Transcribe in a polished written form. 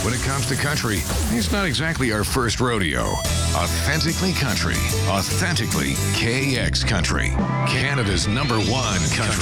When it comes to country, it's not exactly our first rodeo. Authentically country. Authentically KX Country. Canada's #1 country